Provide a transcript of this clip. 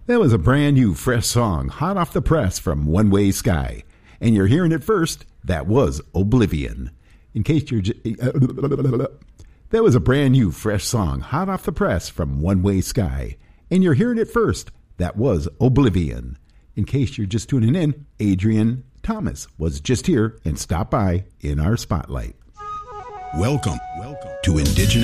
That was a brand new, fresh song, hot off the press from One Way Sky. And you're hearing it first, that was Oblivion. In case you're that was a brand new, fresh song, hot off the press from One Way Sky. And you're hearing it first, that was Oblivion. In case you're just tuning in, Adrian Thomas was just here and stopped by in our spotlight. Welcome to Indigenous